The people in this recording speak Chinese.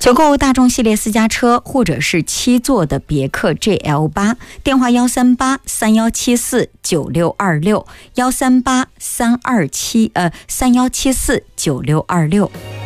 首购大众系列私家车或者是7座的别克 GL8， 电话13831749626，13831749626。